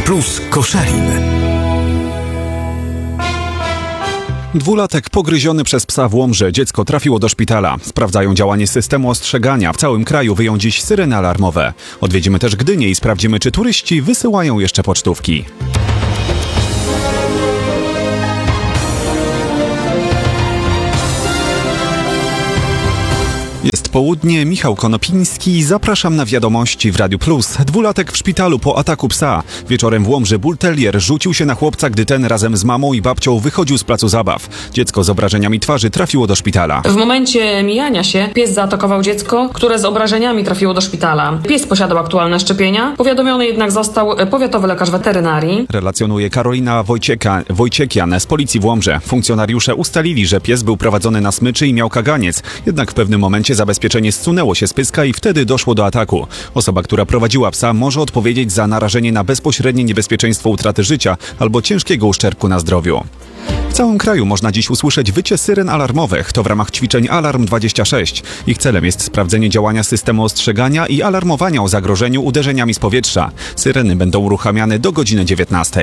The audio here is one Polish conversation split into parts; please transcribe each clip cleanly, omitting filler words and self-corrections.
Plus Koszalin. Dwulatek pogryziony przez psa w Łomży. Dziecko trafiło do szpitala. Sprawdzają działanie systemu ostrzegania. W całym kraju wyją dziś syreny alarmowe. Odwiedzimy też Gdynię i sprawdzimy, czy turyści wysyłają jeszcze pocztówki. Jest południe, Michał Konopiński, zapraszam na wiadomości w Radiu Plus. Dwulatek w szpitalu po ataku psa. Wieczorem w Łomży bulterier rzucił się na chłopca, gdy ten razem z mamą i babcią wychodził z placu zabaw. Dziecko z obrażeniami twarzy trafiło do szpitala. W momencie mijania się pies zaatakował dziecko, które z obrażeniami trafiło do szpitala. Pies posiadał aktualne szczepienia, powiadomiony jednak został powiatowy lekarz weterynarii. Relacjonuje Karolina Wojciekian z policji w Łomży. Funkcjonariusze ustalili, że pies był prowadzony na smyczy i miał kaganiec. Jednak w pewnym momencie zabezpieczenie zsunęło się z pyska i wtedy doszło do ataku. Osoba, która prowadziła psa, może odpowiedzieć za narażenie na bezpośrednie niebezpieczeństwo utraty życia albo ciężkiego uszczerbku na zdrowiu. W całym kraju można dziś usłyszeć wycie syren alarmowych. To w ramach ćwiczeń Alarm 26. Ich celem jest sprawdzenie działania systemu ostrzegania i alarmowania o zagrożeniu uderzeniami z powietrza. Syreny będą uruchamiane do godziny 19.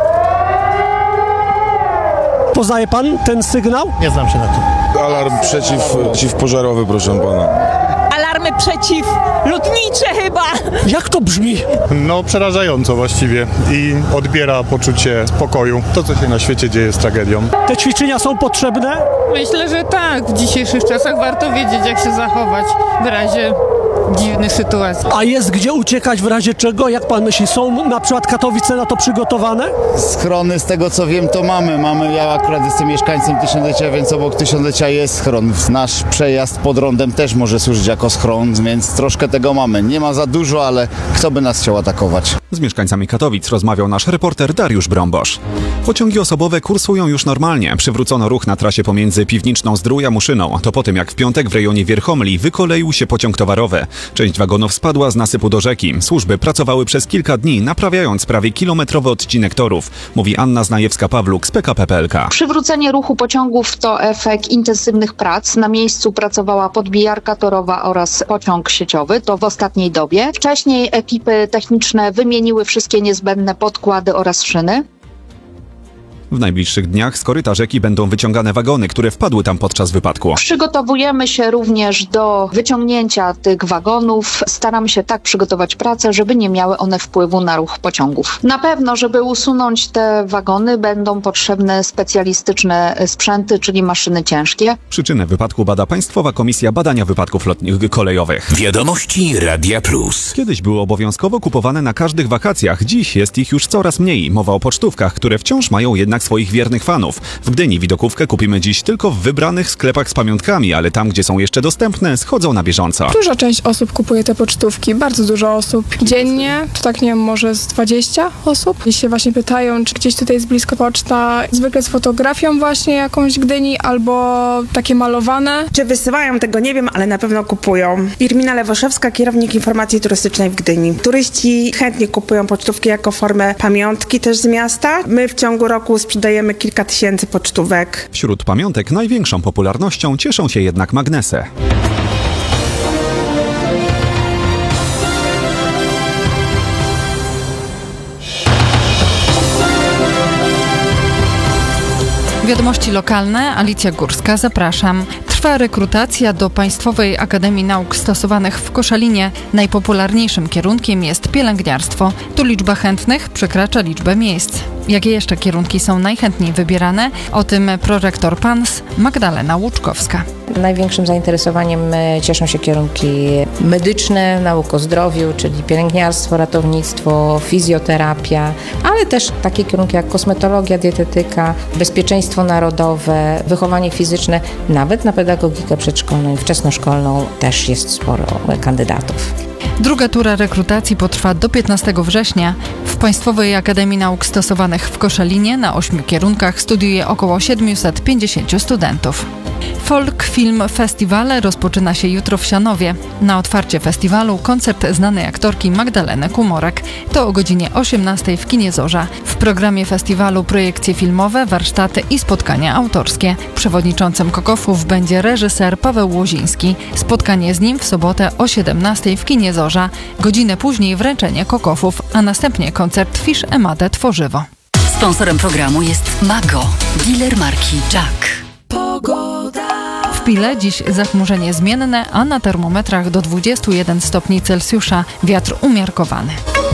Poznaje pan ten sygnał? Nie znam się na tym. Alarm przeciwpożarowy, proszę pana. Alarmy przeciwlotnicze chyba. Jak to brzmi? No przerażająco właściwie i odbiera poczucie spokoju. To, co się na świecie dzieje, jest tragedią. Te ćwiczenia są potrzebne? Myślę, że tak. W dzisiejszych czasach warto wiedzieć, jak się zachować w razie dziwnych sytuacji. A jest gdzie uciekać w razie czego? Jak pan myśli, są na przykład Katowice na to przygotowane? Schrony, z tego co wiem, to mamy. Ja akurat jestem mieszkańcem Tysiąclecia, więc obok Tysiąclecia jest schron. Nasz przejazd pod rondem też może służyć jako schron, więc troszkę tego mamy. Nie ma za dużo, ale kto by nas chciał atakować? Z mieszkańcami Katowic rozmawiał nasz reporter Dariusz Brąbosz. Pociągi osobowe kursują już normalnie. Przywrócono ruch na trasie pomiędzy Piwniczną Zdrój a Muszyną. To po tym, jak w piątek w rejonie Wierchomli wykoleił się pociąg towarowy. Część wagonów spadła z nasypu do rzeki. Służby pracowały przez kilka dni, naprawiając prawie kilometrowy odcinek torów, mówi Anna Znajewska-Pawluk z PKP PLK. Przywrócenie ruchu pociągów to efekt intensywnych prac. Na miejscu pracowała podbijarka torowa oraz pociąg sieciowy, to w ostatniej dobie. Wcześniej ekipy techniczne wymieniły wszystkie niezbędne podkłady oraz szyny. W najbliższych dniach z koryta rzeki będą wyciągane wagony, które wpadły tam podczas wypadku. Przygotowujemy się również do wyciągnięcia tych wagonów. Staramy się tak przygotować pracę, żeby nie miały one wpływu na ruch pociągów. Na pewno, żeby usunąć te wagony, będą potrzebne specjalistyczne sprzęty, czyli maszyny ciężkie. Przyczynę wypadku bada Państwowa Komisja Badania Wypadków Kolejowych. Wiadomości Radia Plus. Kiedyś były obowiązkowo kupowane na każdych wakacjach. Dziś jest ich już coraz mniej. Mowa o pocztówkach, które wciąż mają jednak swoich wiernych fanów. W Gdyni widokówkę kupimy dziś tylko w wybranych sklepach z pamiątkami, ale tam, gdzie są jeszcze dostępne, schodzą na bieżąco. Duża część osób kupuje te pocztówki, bardzo dużo osób. Dziennie, to tak nie wiem, może z 20 osób. Jeśli się właśnie pytają, czy gdzieś tutaj jest blisko poczta, zwykle z fotografią właśnie jakąś Gdyni, albo takie malowane. Czy wysyłają, tego nie wiem, ale na pewno kupują. Irmina Lewoszewska, kierownik informacji turystycznej w Gdyni. Turyści chętnie kupują pocztówki jako formę pamiątki też z miasta. My w ciągu roku sprzedajemy kilka tysięcy pocztówek. Wśród pamiątek największą popularnością cieszą się jednak magnesy. Wiadomości lokalne, Alicja Górska, zapraszam. Trwa rekrutacja do Państwowej Akademii Nauk Stosowanych w Koszalinie. Najpopularniejszym kierunkiem jest pielęgniarstwo. Tu liczba chętnych przekracza liczbę miejsc. Jakie jeszcze kierunki są najchętniej wybierane? O tym prorektor PANS Magdalena Łuczkowska. Największym zainteresowaniem cieszą się kierunki medyczne, nauk o zdrowiu, czyli pielęgniarstwo, ratownictwo, fizjoterapia, ale też takie kierunki jak kosmetologia, dietetyka, bezpieczeństwo narodowe, wychowanie fizyczne, nawet na pedagogikę przedszkolną i wczesnoszkolną też jest sporo kandydatów. Druga tura rekrutacji potrwa do 15 września. W Państwowej Akademii Nauk Stosowanych w Koszalinie na 8 kierunkach studiuje około 750 studentów. Folk Film Festiwale rozpoczyna się jutro w Sianowie. Na otwarcie festiwalu koncert znanej aktorki Magdaleny Kumorek. To o godzinie 18 w kinie Zorza. W programie festiwalu projekcje filmowe, warsztaty i spotkania autorskie. Przewodniczącym Kokofów będzie reżyser Paweł Łoziński. Spotkanie z nim w sobotę o 17 w kinie Zorza. Godzinę później wręczenie Kokofów, a następnie koncert Fish Emade Tworzywo. Sponsorem programu jest Mago, dealer marki Jack. W Pile dziś zachmurzenie zmienne, a na termometrach do 21 stopni Celsjusza. Wiatr umiarkowany.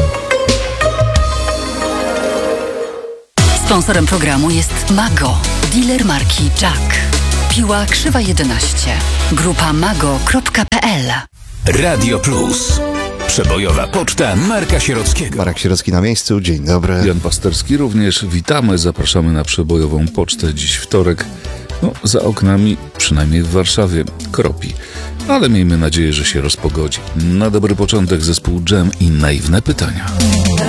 Sponsorem programu jest Mago, dealer marki Jack. Piła Krzywa 11. Grupa mago.pl. Radio Plus. Przebojowa poczta Marka Sierockiego. Marek Sierocki na miejscu, dzień dobry. Jan Pasterski również, witamy, zapraszamy na przebojową pocztę. Dziś wtorek, za oknami, przynajmniej w Warszawie, kropi. Ale miejmy nadzieję, że się rozpogodzi. Na dobry początek zespół Dżem i naiwne pytania.